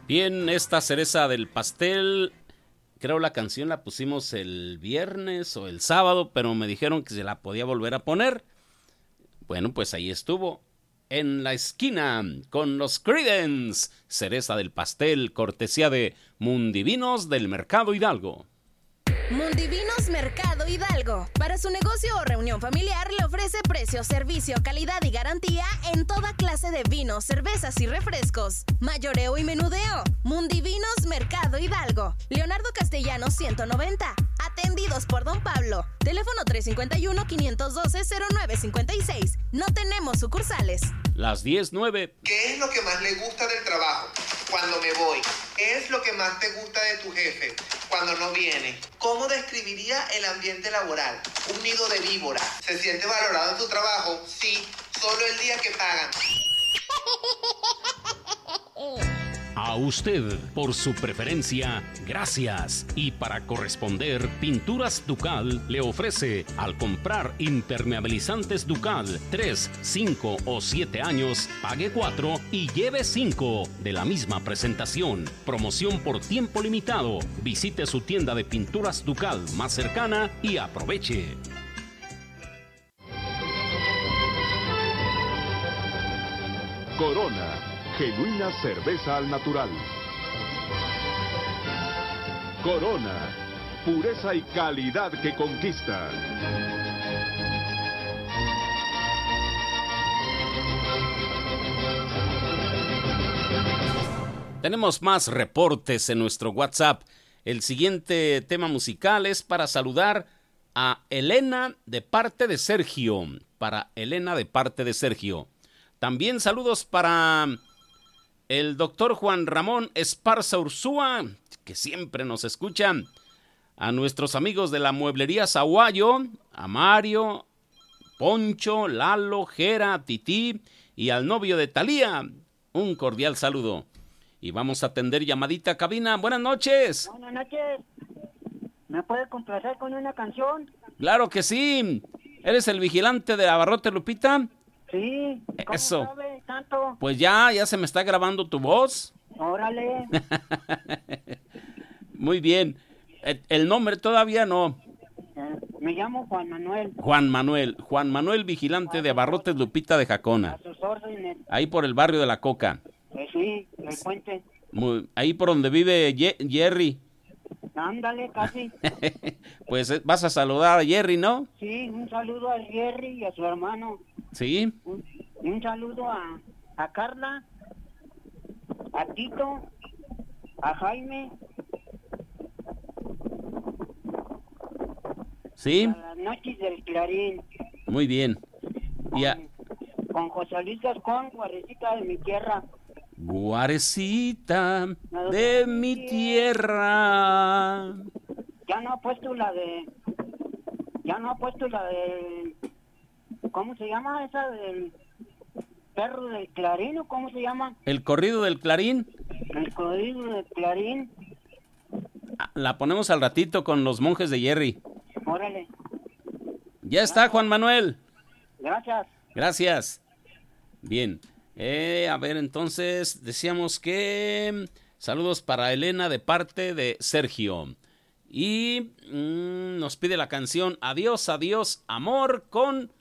Bien, esta cereza del pastel, creo la canción la pusimos el viernes o el sábado, pero me dijeron que se la podía volver a poner. Bueno, pues ahí estuvo. En la esquina, con los Creedence, cereza del pastel, cortesía de Mundivinos del Mercado Hidalgo. Mundivinos Mercado Hidalgo. Para su negocio o reunión familiar le ofrece precio, servicio, calidad y garantía en toda clase de vinos, cervezas y refrescos. Mayoreo y menudeo. Mundivinos Mercado Hidalgo. Leonardo Castellanos 190. Atendidos por Don Pablo. Teléfono 351-512-0956. No tenemos sucursales. Las 10:09. ¿Qué es lo que más le gusta del trabajo? Cuando me voy. ¿Qué es lo que más te gusta de tu jefe? Cuando no viene. ¿Cómo describiría el ambiente laboral? Un nido de víboras. ¿Se siente valorado en tu trabajo? Sí, solo el día que pagan. A usted, por su preferencia, gracias. Y para corresponder, Pinturas Ducal le ofrece, al comprar impermeabilizantes Ducal 3, 5 o 7 años, pague 4 y lleve 5 de la misma presentación. Promoción por tiempo limitado. Visite su tienda de Pinturas Ducal más cercana y aproveche. Corona, genuina cerveza al natural. Corona, pureza y calidad que conquista. Tenemos más reportes en nuestro WhatsApp. El siguiente tema musical es para saludar a Elena de parte de Sergio. Para Elena de parte de Sergio. También saludos para el doctor Juan Ramón Esparza Ursúa, que siempre nos escucha. A nuestros amigos de la mueblería Zaguayo, a Mario, Poncho, Lalo, Jera, Tití y al novio de Talía. Un cordial saludo. Y vamos a atender llamadita a cabina. Buenas noches. Buenas noches. ¿Me puede complacer con una canción? Claro que sí. ¿Eres el vigilante de Abarrotes, Lupita? Sí. ¿Cómo Eso. sabe tanto? Pues ya se me está grabando tu voz. Órale. Muy bien. El nombre todavía no. Me llamo Juan Manuel. Juan Manuel vigilante de Abarrotes, Lupita de Jacona. A sus órdenes. Ahí por el barrio de la Coca. Sí, el puente. Ahí por donde vive Jerry. Ándale, casi. Pues vas a saludar a Jerry, ¿no? Sí, un saludo a Jerry y a su hermano. Sí. Un saludo a Carla, a Tito, a Jaime. Sí. A las noches del Clarín. Muy bien. Con José Luis Gascón, Guarecita de mi tierra. Guarecita de mi tierra. Ya no ha puesto la de... ¿Cómo se llama esa del perro del Clarín o cómo se llama? ¿El corrido del Clarín? El corrido del Clarín. La ponemos al ratito con los monjes de Jerry. Órale. Ya está, Juan Manuel. Gracias. Gracias. Bien. A ver, entonces, decíamos que saludos para Elena de parte de Sergio. Y nos pide la canción Adiós, adiós, amor con